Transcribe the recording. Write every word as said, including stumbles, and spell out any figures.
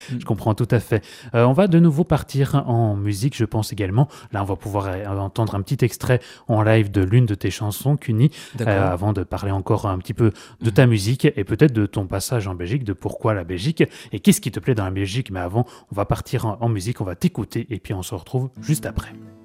Mmh. Je comprends tout à fait. Heu, on va de nouveau partir en musique, je pense également. Là, on va pouvoir, heu, entendre un petit extrait en live de l'une de tes chansons, Cuny, heu, D'accord. avant de parler encore un petit peu de Mmh. ta musique et peut-être de ton passage en Belgique, de pourquoi la Belgique et qu'est-ce qui te plaît dans la Belgique? Mais avant, on va partir en en musique, on va t'écouter et puis on se retrouve juste après.